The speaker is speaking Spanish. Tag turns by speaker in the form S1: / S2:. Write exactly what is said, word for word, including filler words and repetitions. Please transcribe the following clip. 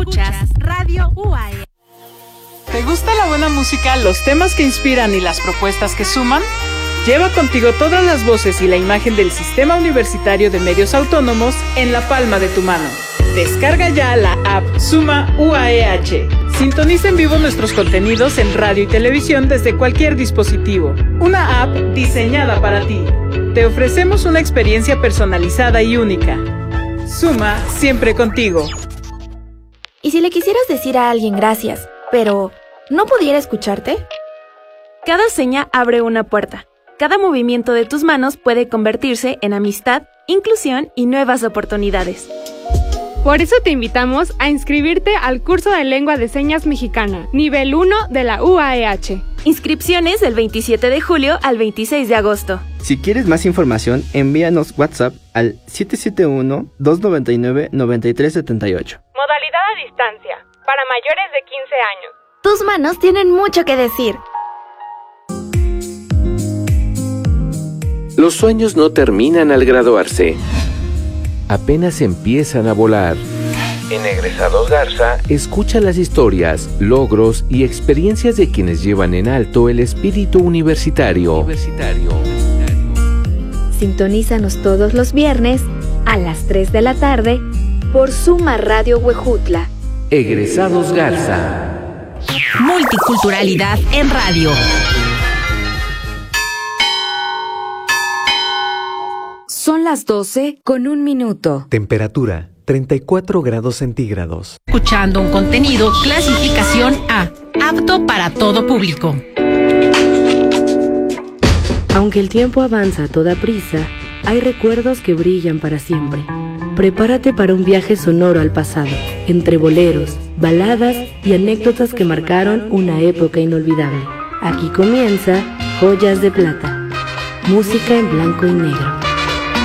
S1: Escuchas Radio U A E.
S2: ¿Te gusta la buena música, los temas que inspiran y las propuestas que suman? Lleva contigo todas las voces y la imagen del Sistema Universitario de Medios Autónomos en la palma de tu mano. Descarga ya la app Suma U A E H. Sintoniza en vivo nuestros contenidos en radio y televisión desde cualquier dispositivo. Una app diseñada para ti. Te ofrecemos una experiencia personalizada y única. Suma, siempre contigo.
S3: ¿Y si le quisieras decir a alguien gracias, pero no pudiera escucharte? Cada seña abre una puerta. Cada movimiento de tus manos puede convertirse en amistad, inclusión y nuevas oportunidades.
S4: Por eso te invitamos a inscribirte al curso de Lengua de Señas Mexicana, nivel uno de la U A E H.
S3: Inscripciones del veintisiete de julio al veintiséis de agosto.
S5: Si quieres más información, envíanos WhatsApp al siete siete uno, dos nueve nueve, nueve tres siete ocho.
S4: Modalidad a distancia, para mayores de quince años.
S3: Tus manos tienen mucho que decir.
S6: Los sueños no terminan al graduarse. Apenas empiezan a volar. En Egresados Garza, escucha las historias, logros y experiencias de quienes llevan en alto el espíritu universitario. universitario.
S7: Sintonízanos todos los viernes a las tres de la tarde por Suma Radio Huejutla.
S6: Egresados Garza.
S1: Multiculturalidad en radio.
S7: Son las doce con un minuto.
S8: Temperatura treinta y cuatro grados centígrados.
S1: Escuchando un contenido clasificación A, apto para todo público.
S7: Aunque el tiempo avanza a toda prisa, hay recuerdos que brillan para siempre. Prepárate para un viaje sonoro al pasado, entre boleros, baladas y anécdotas que marcaron una época inolvidable. Aquí comienza Joyas de Plata, música en blanco y negro.